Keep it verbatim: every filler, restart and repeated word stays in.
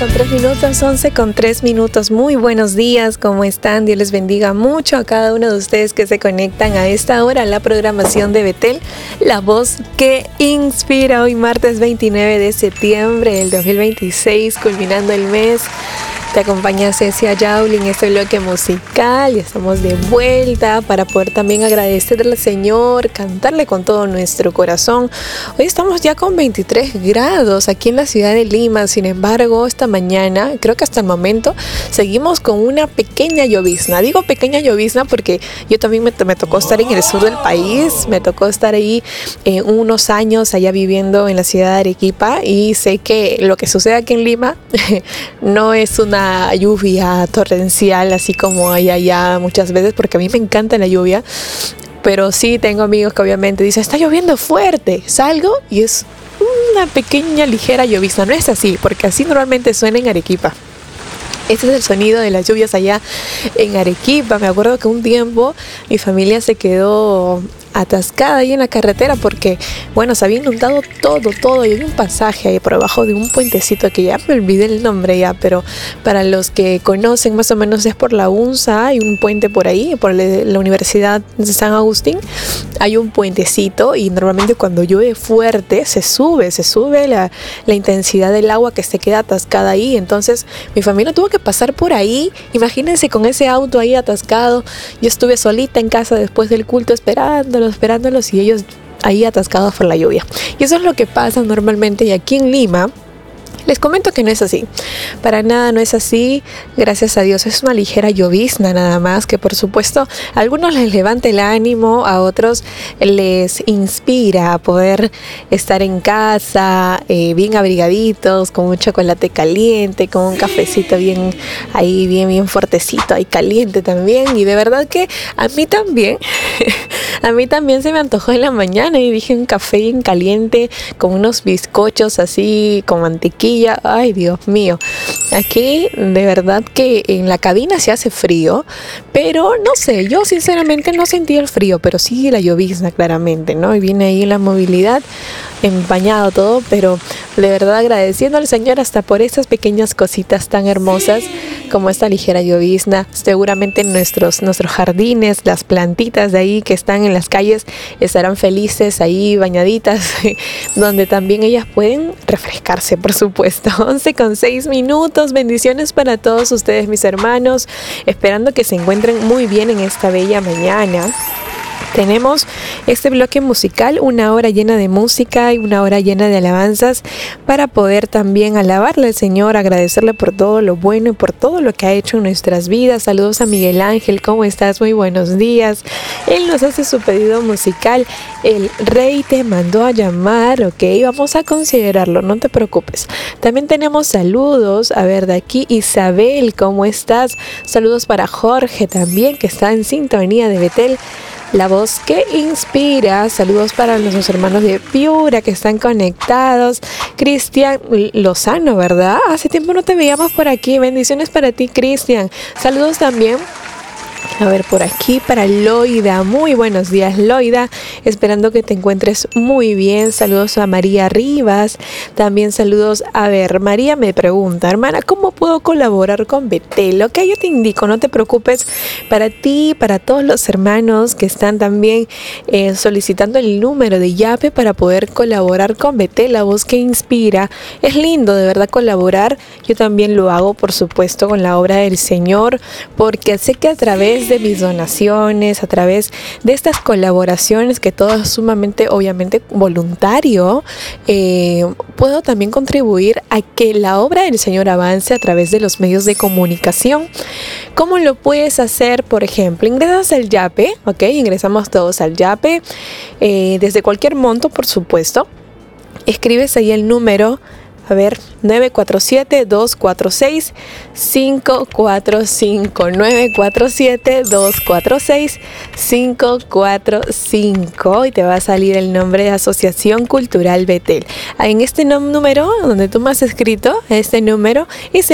con tres minutos, once con tres minutos. Muy buenos días, ¿cómo están? Dios les bendiga mucho a cada uno de ustedes que se conectan a esta hora a la programación de Betel, la voz que inspira. Hoy martes veintinueve de septiembre del dos mil veintiséis, culminando el mes. Te acompaña Cecia Yauli en este bloque musical y estamos de vuelta para poder también agradecerle al Señor, cantarle con todo nuestro corazón. Hoy estamos ya con veintitrés grados aquí en la ciudad de Lima. Sin embargo, esta mañana, creo que hasta el momento, seguimos con una pequeña llovizna. Digo pequeña llovizna porque yo también me, me tocó estar en el sur del país. Me tocó estar ahí eh, unos años allá viviendo en la ciudad de Arequipa y sé que lo que sucede aquí en Lima no es una lluvia torrencial así como hay allá muchas veces, porque a mí me encanta la lluvia, pero sí tengo amigos que obviamente dicen, está lloviendo fuerte, salgo y es una pequeña ligera llovizna. No es así, porque así normalmente suena en Arequipa. Este es el sonido de las lluvias allá en Arequipa. Me acuerdo que un tiempo mi familia se quedó atascada ahí en la carretera porque, bueno, se había inundado todo, todo, y había un pasaje ahí por abajo de un puentecito que ya me olvidé el nombre ya, pero para los que conocen más o menos es por la UNSA, hay un puente por ahí, por la Universidad de San Agustín, hay un puentecito y normalmente cuando llueve fuerte se sube, se sube la, la intensidad del agua que se queda atascada ahí. Entonces mi familia tuvo que pasar por ahí, imagínense con ese auto ahí atascado. Yo estuve solita en casa después del culto esperando esperándolos y ellos ahí atascados por la lluvia. Y eso es lo que pasa normalmente. Y aquí en Lima les comento que no es así, para nada no es así, gracias a Dios. Es una ligera llovizna nada más, que por supuesto a algunos les levanta el ánimo, a otros les inspira a poder estar en casa eh, bien abrigaditos, con un chocolate caliente, con un cafecito bien ahí, bien, bien fuertecito, ahí caliente también. Y de verdad que a mí también, a mí también se me antojó en la mañana y dije un café bien caliente con unos bizcochos así con mantequilla. Ay, Dios mío, aquí de verdad que en la cabina se hace frío, pero no sé, yo sinceramente no sentí el frío, pero sí la llovizna claramente, ¿no? Y viene ahí la movilidad, empañado todo, pero de verdad agradeciendo al Señor hasta por estas pequeñas cositas tan hermosas como esta ligera llovizna. Seguramente nuestros, nuestros jardines, las plantitas de ahí que están en las calles estarán felices ahí bañaditas, donde también ellas pueden refrescarse, por supuesto. once con seis minutos, bendiciones para todos ustedes, mis hermanos, esperando que se encuentren muy bien en esta bella mañana. Tenemos este bloque musical, una hora llena de música y una hora llena de alabanzas para poder también alabarle al Señor, agradecerle por todo lo bueno y por todo lo que ha hecho en nuestras vidas. Saludos a Miguel Ángel, ¿cómo estás? Muy buenos días. Él nos hace su pedido musical, El Rey te mandó a llamar, ok, vamos a considerarlo, no te preocupes. También tenemos saludos, a ver, de aquí Isabel, ¿cómo estás? Saludos para Jorge también, que está en sintonía de Betel, la voz que inspira. Saludos para nuestros hermanos de Piura que están conectados. Cristian Lozano, ¿verdad? Hace tiempo no te veíamos por aquí. Bendiciones para ti, Cristian. Saludos también. A ver, por aquí para Loida. Muy buenos días, Loida. Esperando que te encuentres muy bien. Saludos a María Rivas. También saludos. A ver, María me pregunta, hermana, ¿cómo puedo colaborar con Betel? Ok, yo te indico, no te preocupes. Para ti, para todos los hermanos que están también eh, solicitando el número de Yape para poder colaborar con Betel, la voz que inspira. Es lindo, de verdad, colaborar. Yo también lo hago, por supuesto, con la obra del Señor, porque sé que a través de mis donaciones, a través de estas colaboraciones, que todo es sumamente, obviamente, voluntario, eh, puedo también contribuir a que la obra del Señor avance a través de los medios de comunicación. ¿Cómo lo puedes hacer? Por ejemplo, ingresas al Yape, ok, ingresamos todos al Yape, eh, desde cualquier monto, por supuesto. Escribes ahí el número, a ver, nueve cuatro siete, dos cuatro seis, cinco cuatro cinco, nueve cuatro siete, dos cuatro seis, cinco cuatro cinco, y te va a salir el nombre de Asociación Cultural Betel. En este número donde tú me has escrito, este número es el